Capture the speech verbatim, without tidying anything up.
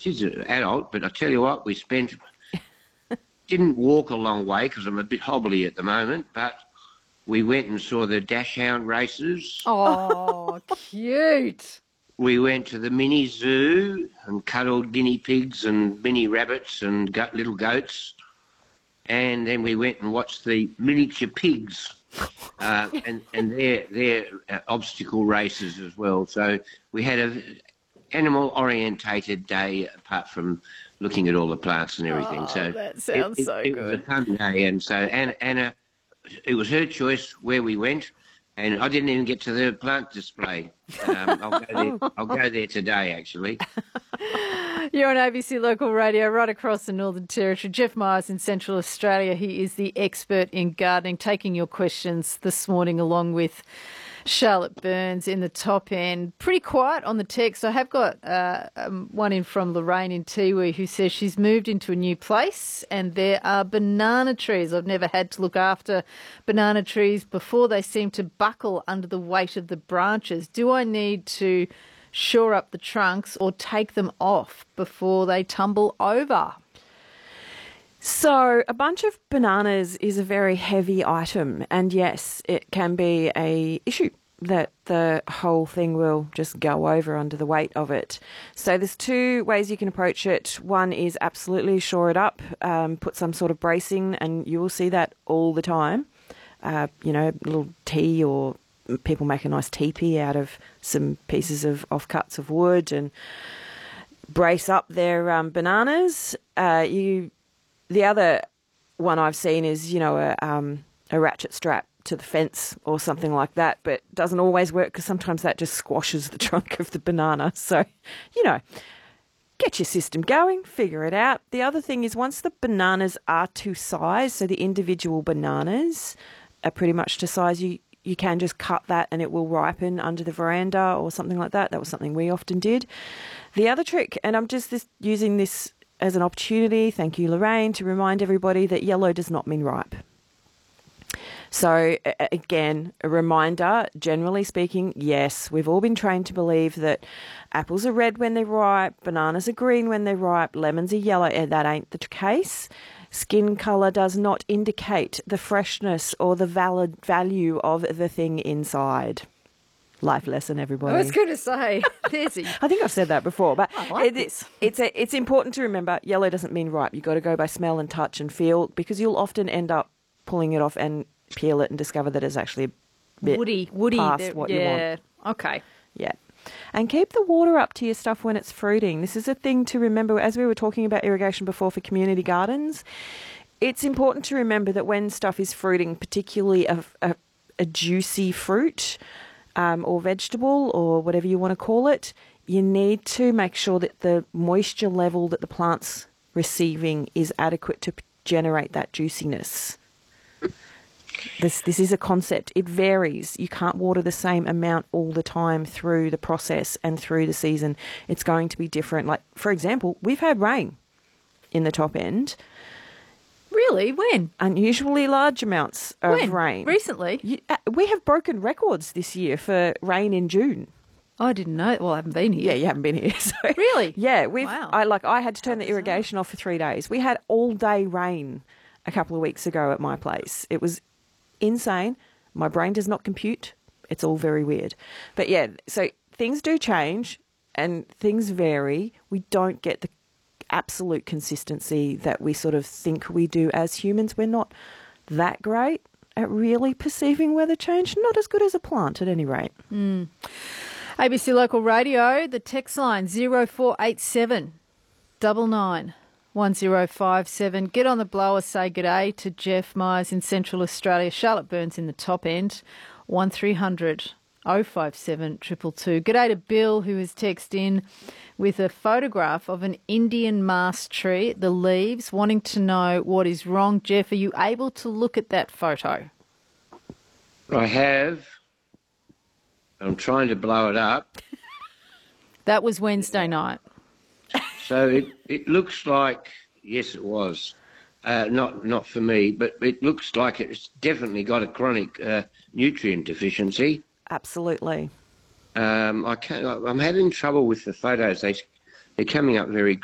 she's an adult, but I tell you what, we spent, didn't walk a long way because I'm a bit hobbly at the moment, but we went and saw the Dachshund races. Oh, cute. We went to the mini zoo and cuddled guinea pigs and mini rabbits and go- little goats. And then we went and watched the miniature pigs uh, and, and their, their uh, obstacle races as well. So we had an animal-orientated day apart from looking at all the plants and everything. Oh, so that sounds it, so it, it good. was a fun day. And so Anna, Anna, it was her choice where we went. And I didn't even get to the plant display. Um, I'll, go there, I'll go there today, actually. You're on A B C Local Radio right across the Northern Territory. Jeff Myers in Central Australia. He is the expert in gardening, taking your questions this morning along with Charlotte Burns in the top end. Pretty quiet on the text. I have got uh, um, one in from Lorraine in Tiwi who says she's moved into a new place and there are banana trees. I've never had to look after banana trees before. They seem to buckle under the weight of the branches. Do I need to shore up the trunks or take them off before they tumble over? So a bunch of bananas is a very heavy item, and yes, it can be a issue that the whole thing will just go over under the weight of it. So there's two ways you can approach it. One is absolutely shore it up, um, put some sort of bracing, and you will see that all the time. Uh, you know, a little tea, or people make a nice teepee out of some pieces of offcuts of wood and brace up their um, bananas. Uh, you The other one I've seen is, you know, a, um, a ratchet strap to the fence or something like that, but doesn't always work because sometimes that just squashes the trunk of the banana. So, you know, get your system going, figure it out. The other thing is once the bananas are to size, so the individual bananas are pretty much to size, you, you can just cut that and it will ripen under the veranda or something like that. That was something we often did. The other trick, and I'm just this, using this as an opportunity, thank you, Lorraine, to remind everybody that yellow does not mean ripe. So, again, a reminder, generally speaking, yes, we've all been trained to believe that apples are red when they're ripe, bananas are green when they're ripe, lemons are yellow, and that ain't the case. Skin colour does not indicate the freshness or the valid value of the thing inside. Life lesson, everybody. I was going to say, there's a... I think I've said that before, but I like it, this. it's a, it's important to remember yellow doesn't mean ripe. You've got to go by smell and touch and feel, because you'll often end up pulling it off and peel it and discover that it's actually a bit woody, woody, past what yeah. you want. Okay. Yeah. And keep the water up to your stuff when it's fruiting. This is a thing to remember. As we were talking about irrigation before for community gardens, it's important to remember that when stuff is fruiting, particularly a, a, a juicy fruit um, or vegetable or whatever you want to call it, you need to make sure that the moisture level that the plant's receiving is adequate to generate that juiciness. This this is a concept. It varies. You can't water the same amount all the time through the process and through the season. It's going to be different. Like, for example, we've had rain in the top end. Really? When? Unusually large amounts of when? rain. Recently? You, uh, we have broken records this year for rain in June. I didn't know. Well, I haven't been here. Yeah, you haven't been here. So. Really? Yeah, we've. Wow. I like. I had to turn the irrigation off for three days. We had all day rain a couple of weeks ago at my place. It was insane. My brain does not compute. It's all very weird. But yeah, so things do change and things vary. We don't get the absolute consistency that we sort of think we do as humans. We're not that great at really perceiving weather change. Not as good as a plant at any rate. Mm. A B C Local Radio, the text line zero four eight seven nine nine one zero five seven. Get on the blower, say g'day to Jeff Myers in Central Australia. Charlotte Burns in the top end, one three hundred oh five seven two two two. G'day to Bill, who has texted in with a photograph of an Indian mast tree, the leaves, wanting to know what is wrong. Jeff, are you able to look at that photo? I have. I'm trying to blow it up. That was Wednesday night. So it, it looks like, yes, it was. Uh, not not for me, but it looks like it's definitely got a chronic uh, nutrient deficiency. Absolutely. Um, I can't, I'm having trouble with the photos. They, they're coming up very